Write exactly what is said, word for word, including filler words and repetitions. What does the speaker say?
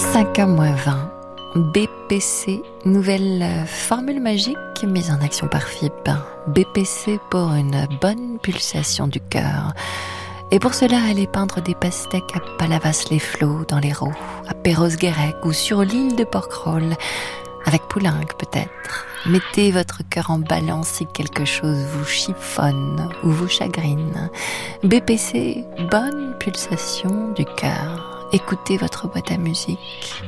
cinq heures moins vingt, B P C, nouvelle formule magique mise en action par F I B. B P C pour une bonne pulsation du cœur. Et pour cela, allez peindre des pastèques à Palavas-les-Flots dans l'Hérault, à Perros-Guirec ou sur l'île de Porquerolles, avec Poulenc peut-être. Mettez votre cœur en balance si quelque chose vous chiffonne ou vous chagrine. B P C, bonne pulsation du cœur. Écoutez votre boîte à musique.